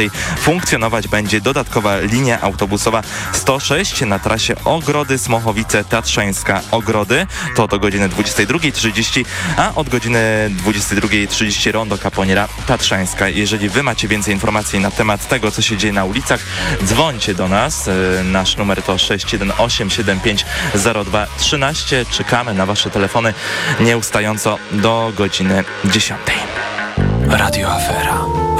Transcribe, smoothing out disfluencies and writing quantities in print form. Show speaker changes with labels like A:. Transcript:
A: funkcjonować będzie dodatkowa linia autobusowa 106 na trasie Ogrody-Smochowice-Tatrzańska-Ogrody. To do godziny 22:30, a od godziny 22:30 Rondo Kaponiera Tatrzańska. Jeżeli wy macie więcej informacji na temat tego, co się dzieje na ulicach, dzwońcie do nas. Nasz numer to 618 75 02 13. Czekamy na wasze telefony nieustająco do godziny 10.
B: Radio Afera.